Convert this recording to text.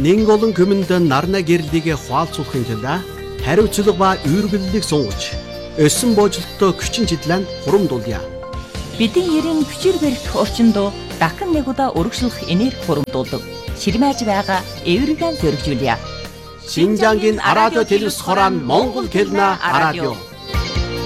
нэг олон хүмүүнд нарна гэрлийг хуалцуулахын тулд хариуцлага ба үүргэллийг сунгаж өссөн боожлолттой хүчин чиглэн хурамдуулъя. Бидний ерэн хүчээр барих орчинд дахин нэг удаа урагшлах энерги хурамдуулдаг. Ширмэж байгаа эвэргэн зөргижүүлье. Шинжангийн радио телевиз хорон Монгол хэлний радио.